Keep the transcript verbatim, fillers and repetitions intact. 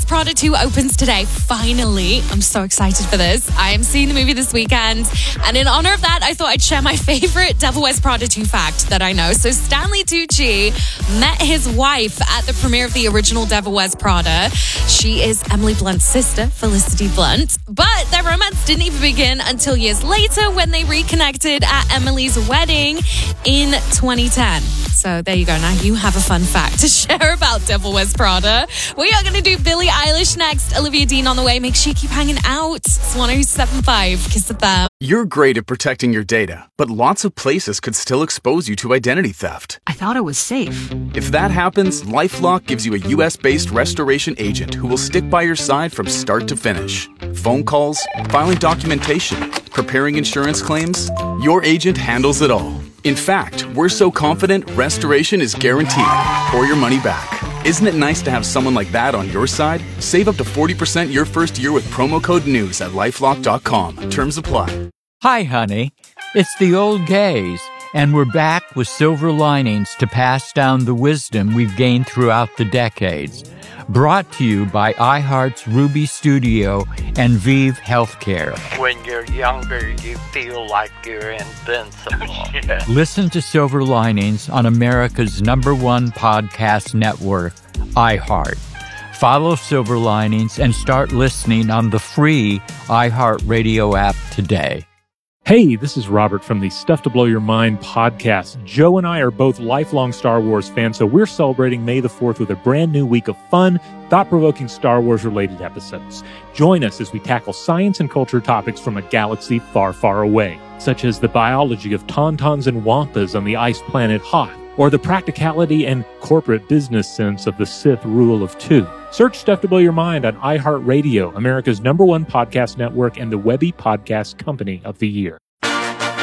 Prada two opens today. Finally, I'm so excited for this. I am seeing the movie this weekend, and in honor of that, I thought I'd share my favorite Devil Wears Prada two fact that I know. So Stanley Tucci met his wife at the premiere of the original Devil Wears Prada. She is Emily Blunt's sister, Felicity Blunt, but their romance didn't even begin until years later when they reconnected at Emily's wedding in twenty ten. So there you go. Now you have a fun fact to share about Devil Wears Prada. We are going to do Billie Eilish next. Olivia Dean on the way. Make sure you keep hanging out. It's one oh seven point five. Kiss of them. You're great at protecting your data, but lots of places could still expose you to identity theft. I thought it was safe. If that happens, LifeLock gives you a U S-based restoration agent who will stick by your side from start to finish. Phone calls, filing documentation, preparing insurance claims, your agent handles it all. In fact, we're so confident restoration is guaranteed or your money back. Isn't it nice to have someone like that on your side? Save up to forty percent your first year with promo code NEWS at lifelock dot com. Terms apply. Hi, honey. It's the old gays, and we're back with silver linings to pass down the wisdom we've gained throughout the decades. Brought to you by iHeart's Ruby Studio and Vive Healthcare. When you're younger, you feel like you're invincible. Yeah. Listen to Silver Linings on America's number one podcast network, iHeart. Follow Silver Linings and start listening on the free iHeartRadio app today. Hey, this is Robert from the Stuff to Blow Your Mind podcast. Joe and I are both lifelong Star Wars fans, so we're celebrating May the fourth with a brand new week of fun, thought-provoking Star Wars-related episodes. Join us as we tackle science and culture topics from a galaxy far, far away, such as the biology of tauntauns and wampas on the ice planet Hoth, or the practicality and corporate business sense of the Sith Rule of Two. Search Stuff to Blow Your Mind on iHeartRadio, America's number one podcast network and the Webby Podcast Company of the Year.